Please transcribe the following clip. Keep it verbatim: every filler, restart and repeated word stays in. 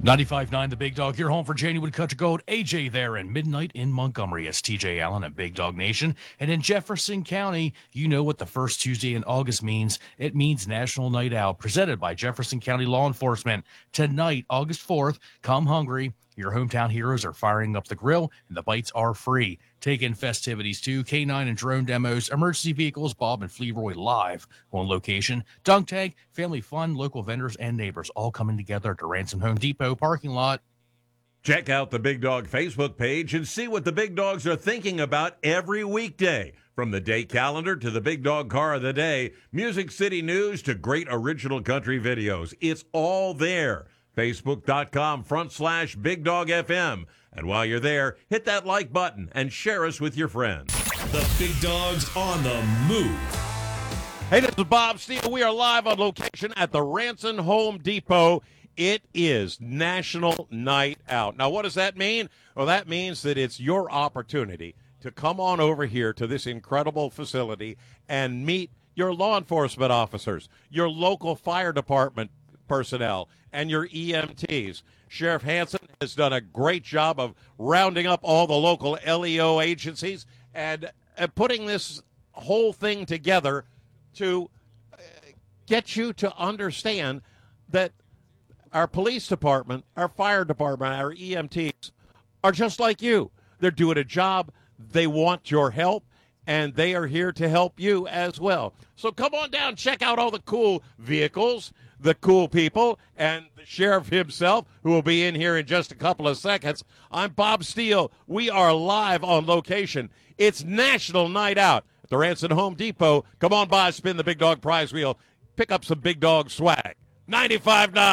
ninety-five point nine The Big Dog, your home for January Country Gold. A J there and Midnight in Montgomery. It's T J Allen at Big Dog Nation. And in Jefferson County, you know what the first Tuesday in August means. It means National Night Out, presented by Jefferson County Law Enforcement. Tonight, August fourth, come hungry. Your hometown heroes are firing up the grill, and the bites are free. Take in festivities too. K nine and drone demos, emergency vehicles, Bob and Flearoy live on location. Dunk tank, family fun, local vendors and neighbors all coming together at the Ransom Home Depot parking lot. Check out the Big Dog Facebook page and see what the Big Dogs are thinking about every weekday. From the day calendar to the Big Dog Car of the Day, Music City News to great original country videos. It's all there. Facebook.com front slash Big Dog F M. And while you're there, hit that like button and share us with your friends. The Big Dog's on the move. Hey, this is Bob Steele. We are live on location at the Ransom Home Depot. It is National Night Out. Now, what does that mean? Well, that means that it's your opportunity to come on over here to this incredible facility and meet your law enforcement officers, your local fire department personnel, and your E M Ts. Sheriff Hanson has done a great job of rounding up all the local L E O agencies and uh, putting this whole thing together to uh, get you to understand that our police department, our fire department, our E M Ts are just like you. They're doing a job. They want your help, and they are here to help you as well. So come on down, check out all the cool vehicles, the cool people, and the sheriff himself, who will be in here in just a couple of seconds. I'm Bob Steele. We are live on location. It's National Night Out at the Ransom Home Depot. Come on by, spin the Big Dog prize wheel, pick up some Big Dog swag. ninety-five point nine